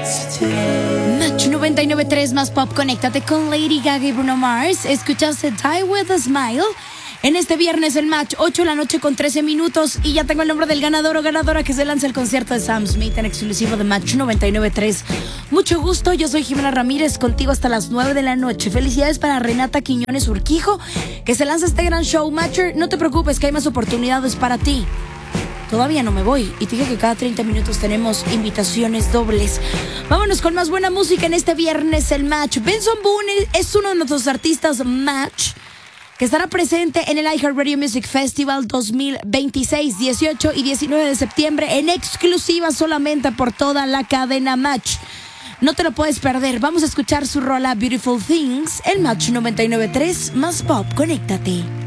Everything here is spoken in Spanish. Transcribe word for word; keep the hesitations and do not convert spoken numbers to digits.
Match noventa y nueve punto tres más pop, conéctate con Lady Gaga y Bruno Mars. Escuchaste Die With A Smile. En este viernes el match, ocho de la noche con trece minutos. Y ya tengo el nombre del ganador o ganadora que se lanza el concierto de Sam Smith en exclusivo de Match noventa y nueve punto tres. Mucho gusto, yo soy Jimena Ramírez, contigo hasta las nueve de la noche. Felicidades para Renata Quiñones Urquijo, que se lanza este gran show. Matcher, no te preocupes que hay más oportunidades para ti. Todavía no me voy y te dije que cada treinta minutos tenemos invitaciones dobles. Vámonos con más buena música en este viernes el match. Benson Boone es uno de nuestros artistas match que estará presente en el iHeartRadio Music Festival dos mil veintiséis, dieciocho y diecinueve de septiembre en exclusiva solamente por toda la cadena Match. No te lo puedes perder. Vamos a escuchar su rola Beautiful Things, el Match noventa y nueve punto tres más pop. Conéctate.